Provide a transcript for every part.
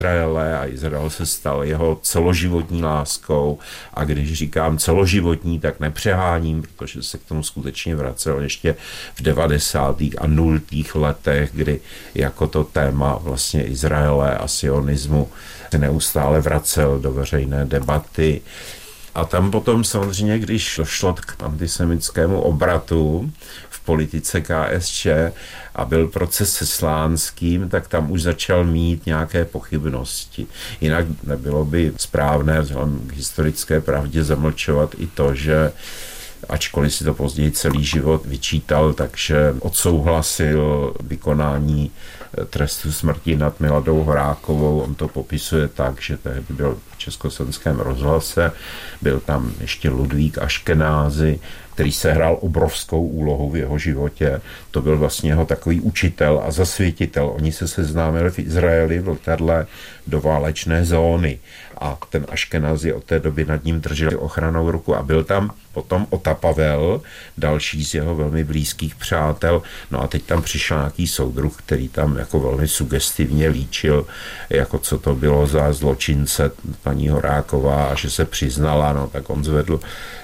Izraele a Izrael se stal jeho celoživotní láskou. A když říkám celoživotní, tak nepřeháním, protože se k tomu skutečně vracel ještě v 90. a 0. letech, kdy jako to téma vlastně Izraele a sionismu se neustále vracel do veřejné debaty. A tam potom samozřejmě, když došlo k antisemitskému obratu v politice KSČ a byl proces se Slánským, tak tam už začal mít nějaké pochybnosti. Jinak nebylo by správné vzhledem k historické pravdě zamlčovat i to, že ačkoliv si to později celý život vyčítal, takže odsouhlasil vykonání trestu smrti nad Miladou Horákovou. On to popisuje tak, že tehdy byl v Československém rozhlase, byl tam ještě Ludvík Aškenázy, který sehrál obrovskou úlohu v jeho životě. To byl vlastně jeho takový učitel a zasvětitel. Oni se seznámili v Izraeli v letadle do válečné zóny a ten Aškenázy od té doby nad ním držel ochrannou ruku a byl tam potom Ota Pavel, další z jeho velmi blízkých přátel. No a teď tam přišel nějaký soudruh, který tam jako velmi sugestivně líčil, jako co to bylo za zločince paní Horáková a že se přiznala, no tak on zvedl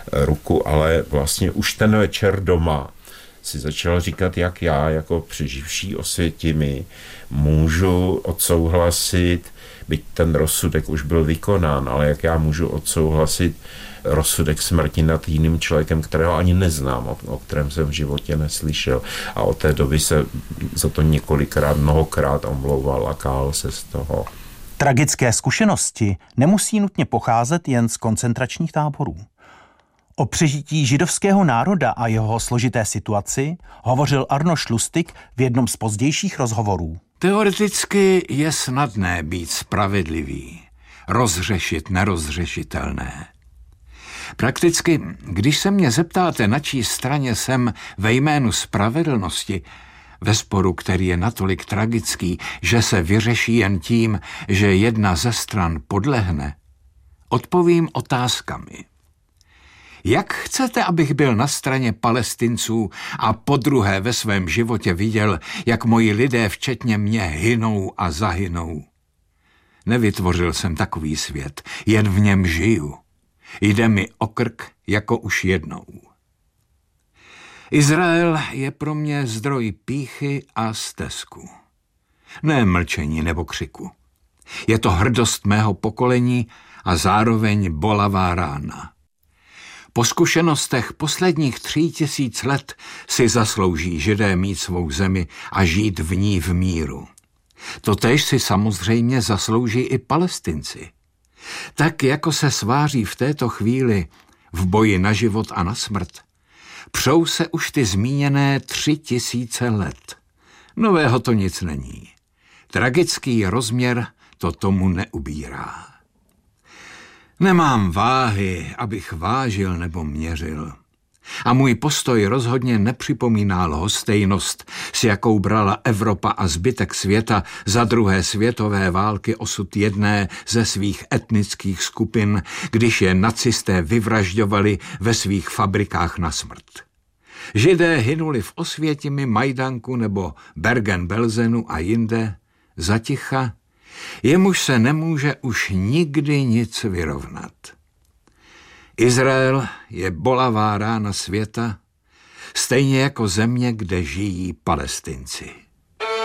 ruku, ale vlastně už ten večer doma si začal říkat, jak já jako přeživší Osvětimi můžu odsouhlasit, byť ten rozsudek už byl vykonán, ale jak já můžu odsouhlasit rozsudek smrti nad jiným člověkem, kterého ani neznám, o kterém jsem v životě neslyšel. A od té doby se za to mnohokrát omlouval a kál se z toho. Tragické zkušenosti nemusí nutně pocházet jen z koncentračních táborů. O přežití židovského národa a jeho složité situaci hovořil Arno Šlustig v jednom z pozdějších rozhovorů. Teoreticky je snadné být spravedlivý, rozřešit nerozřešitelné. Prakticky, když se mě zeptáte, na čí straně jsem ve jménu spravedlnosti, ve sporu, který je natolik tragický, že se vyřeší jen tím, že jedna ze stran podlehne, odpovím otázkami. Jak chcete, abych byl na straně Palestinců a podruhé ve svém životě viděl, jak moji lidé včetně mě hynou a zahynou? Nevytvořil jsem takový svět, jen v něm žiju. Jde mi o krk jako už jednou. Izrael je pro mě zdroj pýchy a stesku. Ne mlčení nebo křiku. Je to hrdost mého pokolení a zároveň bolavá rána. Po zkušenostech posledních 3000 let si zaslouží Židé mít svou zemi a žít v ní v míru. Totéž si samozřejmě zaslouží i Palestinci. Tak jako se sváří v této chvíli v boji na život a na smrt, přou se už ty zmíněné 3000 let. Nového to nic není. Tragický rozměr to tomu neubírá. Nemám váhy, abych vážil nebo měřil. A můj postoj rozhodně nepřipomíná lhostejnost, s jakou brala Evropa a zbytek světa za druhé světové války osud jedné ze svých etnických skupin, když je nacisté vyvražďovali ve svých fabrikách na smrt. Židé hynuli v Osvětimi, Majdanku nebo Bergen-Belsenu a jinde zaticha, jemuž se nemůže už nikdy nic vyrovnat. Izrael je bolavá rána světa, stejně jako země, kde žijí Palestinci.